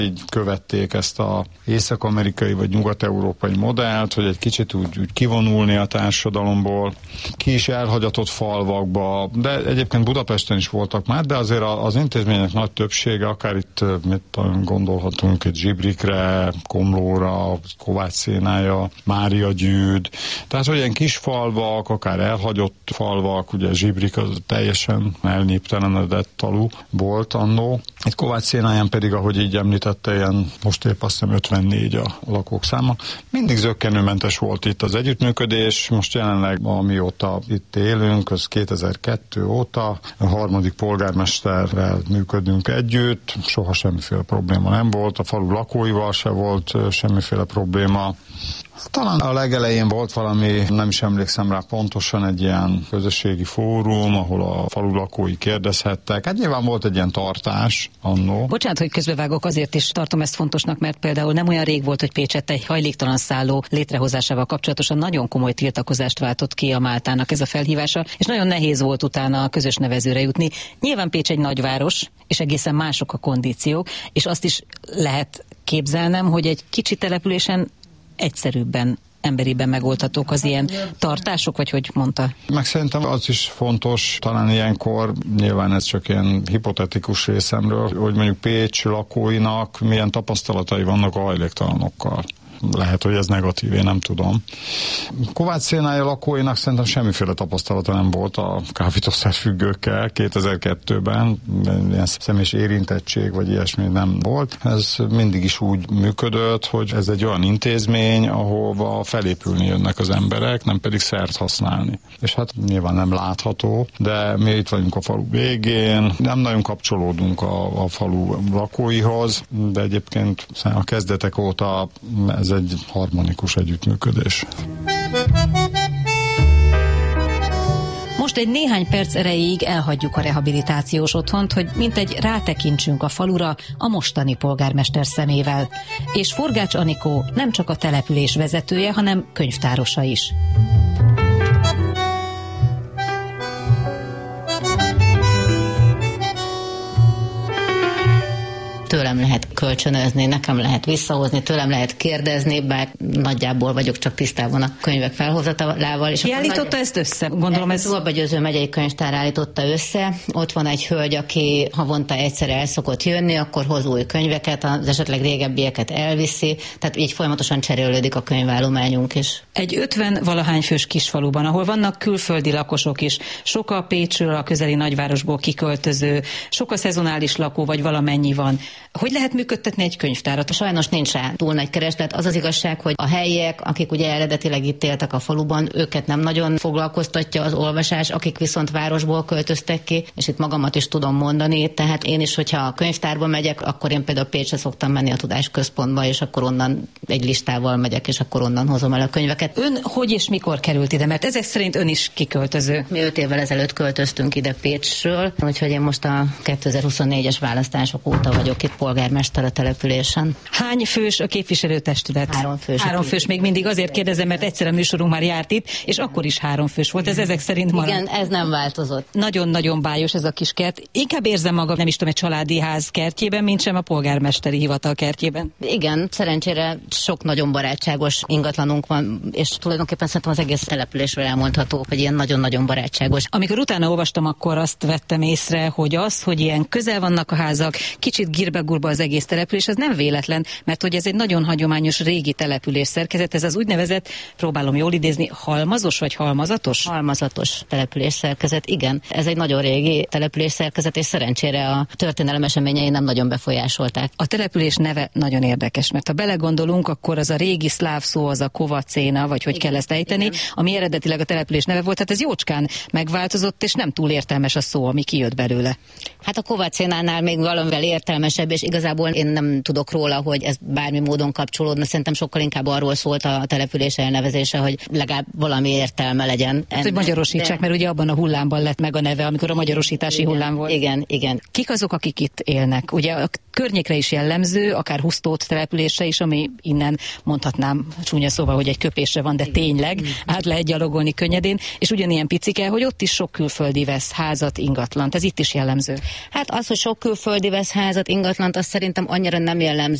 Így követték ezt az észak-amerikai vagy nyugat-európai modellt, hogy egy kicsit úgy kivonulni a társadalomból, kis elhagyatott falvakba, de egyébként Budapesten is voltak már, de azért az intézmények nagy többsége, akár itt gondolhatunk egy Zsibrikre, Komlóra, Kovács Szénája, Mária Gyűd, tehát hogy ilyen kis falvak, akár elhagyott falvak, ugye Zsibrik az teljesen elnéptelenedett falu volt annó. Itt Kovács Szénáján pedig, ahogy így említette, ilyen most épp azt hiszem 54 a lakók száma. Mindig zökkenőmentes volt itt az együttműködés, most jelenleg amióta itt élünk, az 2002 óta a harmadik polgármesterrel működünk együtt, soha semmiféle probléma nem volt, a falu lakóival se volt semmiféle probléma. Talán a legelején volt valami, nem is emlékszem rá pontosan, egy ilyen közösségi fórum, ahol a falu lakói kérdezhettek. Hát nyilván volt egy ilyen tartás annó. Bocsánat, hogy közbevágok, azért is tartom ezt fontosnak, mert például nem olyan rég volt, hogy Pécsett egy hajléktalan szálló létrehozásával kapcsolatosan nagyon komoly tiltakozást váltott ki a Máltának ez a felhívása, és nagyon nehéz volt utána a közös nevezőre jutni. Nyilván Pécs egy nagyváros, és egészen mások a kondíciók, és azt is lehet képzelnem, hogy egy kicsi településen egyszerűbben, emberiben megoldhatók az ilyen tartások, vagy hogy mondta? Meg szerintem az is fontos, talán ilyenkor, nyilván ez csak ilyen hipotetikus részemről, hogy mondjuk Pécs lakóinak milyen tapasztalatai vannak a hajléktalanokkal. Lehet, hogy ez negatív, én nem tudom. Kovács Szénája lakóinak szerintem semmiféle tapasztalata nem volt a kábítószerfüggőkkel 2002-ben, ilyen személyes érintettség vagy ilyesmi nem volt. Ez mindig is úgy működött, hogy ez egy olyan intézmény, ahova felépülni jönnek az emberek, nem pedig szert használni. És hát nyilván nem látható, de mi itt vagyunk a falu végén, nem nagyon kapcsolódunk a falu lakóihoz, de egyébként a kezdetek óta ez egy harmonikus együttműködés. Most egy néhány perc erejéig elhagyjuk a rehabilitációs otthont, hogy mintegy rátekintsünk a falura a mostani polgármester szemével. És Forgács Anikó nem csak a település vezetője, hanem könyvtárosa is. Tőlem lehet kölcsönözni, nekem lehet visszahozni, tőlem lehet kérdezni, bár nagyjából vagyok csak tisztában a könyvek felhozatalával. Ki állította ezt össze? Gondolom ez... Zolba Győző megyei könyvtár állította össze. Ott van egy hölgy, aki havonta egyszer el szokott jönni, akkor hoz új könyveket, az esetleg régebbieket elviszi, tehát így folyamatosan cserélődik a könyvállományunk is. Egy 50-valahány fős kisfaluban, ahol vannak külföldi lakosok is, sok a Pécsről, a közeli nagyvárosból kiköltöző, sok a szezonális lakó, vagy valamennyi van. Hogy lehet működtetni egy könyvtárat? Sajnos nincs rá túl nagy kereslet. Az az igazság, hogy a helyiek, akik ugye eredetileg itt éltek a faluban, őket nem nagyon foglalkoztatja az olvasás, akik viszont városból költöztek ki, és itt magamat is tudom mondani, tehát én is, hogyha a könyvtárba megyek, akkor én például Pécsre szoktam menni a tudásközpontba, és akkor onnan egy listával megyek, és akkor onnan hozom el a könyveket. Ön hogy és mikor került ide? Mert ezek szerint ön is kiköltöző. Mi 5 évvel ezelőtt költöztünk ide Pécsről, úgyhogy én most a 2024-es választások óta vagyok itt polgármester a településen. Hány fős a képviselőtestület? 3 fős. 3 fős, még mindig azért kérdezem, mert egyszer a műsorunk már járt itt, és akkor is 3 fős volt. Ez ezek szerint marad. Igen, ez nem változott. Nagyon-nagyon bájos ez a kis kert. Inkább érzem magam, nem is tudom, egy családi ház kertjében, mint sem a polgármesteri hivatal kertjében. Igen, szerencsére sok nagyon barátságos ingatlanunk van, és tulajdonképpen szerintem az egész településről elmondható, hogy ilyen nagyon-nagyon barátságos. Amikor utána olvastam, akkor azt vettem észre, hogy az, hogy ilyen közel vannak a házak, kicsit gírbe-gurba az egész település, az nem véletlen, mert hogy ez egy nagyon hagyományos régi település szerkezet, ez az úgynevezett, próbálom jól idézni, halmazos vagy halmazatos? Halmazatos település szerkezet, igen. Ez egy nagyon régi település szerkezet, és szerencsére a történelem eseményei nem nagyon befolyásolták. A település neve nagyon érdekes, mert ha belegondolunk, akkor az a régi szláv szó, az a Kovacéna, vagy hogy kell ezt ejteni, ami eredetileg a település neve volt, tehát ez jócskán megváltozott, és nem túl értelmes a szó, ami kijött belőle. Hát a Kovacénánál még valamivel értelmesebb, és igazából én nem tudok róla, hogy ez bármi módon kapcsolódna. Szerintem sokkal inkább arról szólt a település elnevezése, hogy legalább valami értelme legyen. Hát, hogy magyarosítsák, mert ugye abban a hullámban lett meg a neve, amikor a magyarosítási hullám volt. Igen. Kik azok, akik itt élnek? Ugye a környékre is jellemző, akár Husztót településre is, ami innen mondhatnám csúnya szóval, hogy egy köpésre van, de tényleg át lehet gyalogolni könnyedén, és ugyanilyen picike, hogy ott is sok külföldi vesz házat, ingatlant. Ez itt is jellemző. Hát az, hogy sok külföldi vesz házat, ingatlant, azt szerintem annyira nem jellemző